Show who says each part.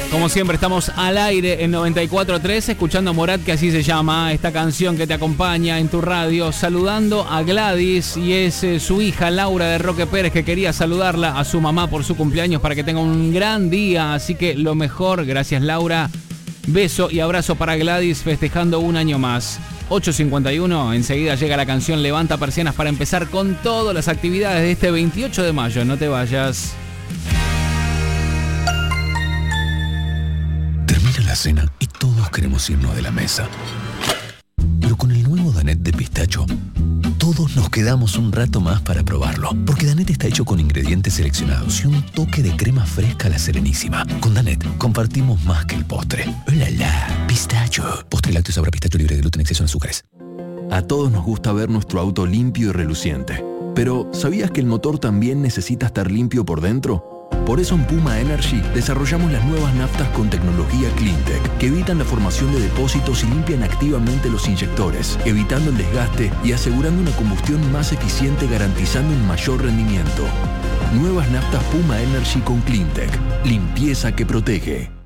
Speaker 1: Como siempre estamos al aire en 94.3 escuchando a Morat, que así se llama esta canción que te acompaña en tu radio, saludando a Gladys, y es su hija Laura de Roque Pérez, que quería saludarla a su mamá por su cumpleaños para que tenga un gran día, así que lo mejor, gracias Laura, beso y abrazo para Gladys festejando un año más. 8:51, enseguida llega la canción Levanta Persianas para empezar con todas las actividades de este 28 de mayo, no te vayas.
Speaker 2: Termina la cena y todos queremos irnos de la mesa. Pero con el nuevo Danette de pistacho, todos nos quedamos un rato más para probarlo. Porque Danette está hecho con ingredientes seleccionados y un toque de crema fresca a la Serenísima. Con Danette compartimos más que el postre. ¡Hola, la! Pistacho. Postre lácteo sabor a pistacho libre de gluten, exceso en azúcares.
Speaker 3: A todos nos gusta ver nuestro auto limpio y reluciente. Pero, ¿sabías que el motor también necesita estar limpio por dentro? Por eso en Puma Energy desarrollamos las nuevas naftas con tecnología CleanTech, que evitan la formación de depósitos y limpian activamente los inyectores, evitando el desgaste y asegurando una combustión más eficiente, garantizando un mayor rendimiento. Nuevas naftas Puma Energy con CleanTech. Limpieza que protege.